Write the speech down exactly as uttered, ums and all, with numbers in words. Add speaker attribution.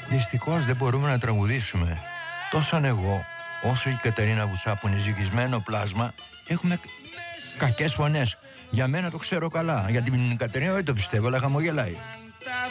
Speaker 1: Δυστυχώς δεν μπορούμε να τραγουδήσουμε. Τόσο αν εγώ, όσο η Κατερίνα Βουτσά που είναι ζυγισμένο πλάσμα, έχουμε κακές φωνές. Για μένα το ξέρω καλά. Για την Κατερίνα δεν το πιστεύω, αλλά χαμογελάει.